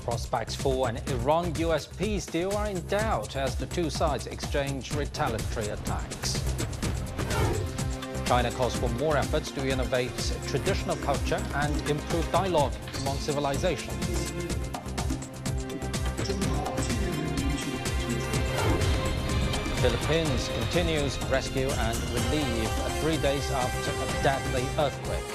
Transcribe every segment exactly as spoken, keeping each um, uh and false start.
Prospects for an Iran-U S peace deal are in doubt as the two sides exchange retaliatory attacks. China calls for more efforts to innovate traditional culture and improve dialogue among civilizations. The Philippines continues rescue and relief three days after a deadly earthquake.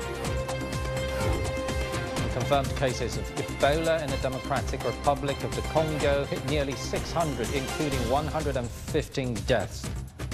Confirmed cases of Ebola in the Democratic Republic of the Congo hit nearly six hundred, including one hundred fifteen deaths.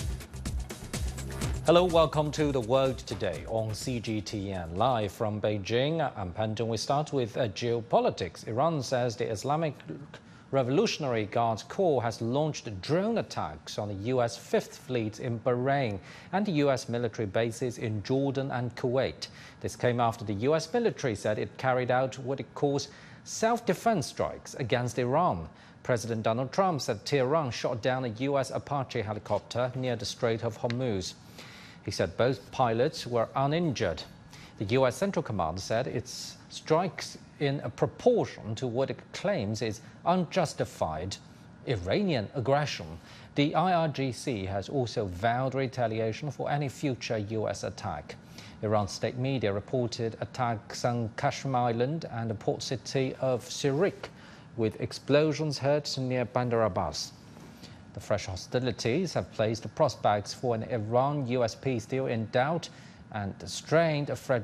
Hello, welcome to The World Today on C G T N. Live from Beijing, I'm Pan Dong. We start with uh, geopolitics. Iran says the Islamic Revolutionary Guard Corps has launched drone attacks on the U S Fifth Fleet in Bahrain and U S military bases in Jordan and Kuwait. This came after the U S military said it carried out what it calls self-defense strikes against Iran. President Donald Trump said Tehran shot down a U S Apache helicopter near the Strait of Hormuz. He said both pilots were uninjured. The U S Central Command said its strikes in a proportion to what it claims is unjustified Iranian aggression. The I R G C has also vowed retaliation for any future U S attack. Iran's state media reported attacks on Kashmir Island and the port city of Sirik, with explosions heard near Bandar Abbas. The fresh hostilities have placed the prospects for an Iran-U S peace deal in doubt and strained a fragile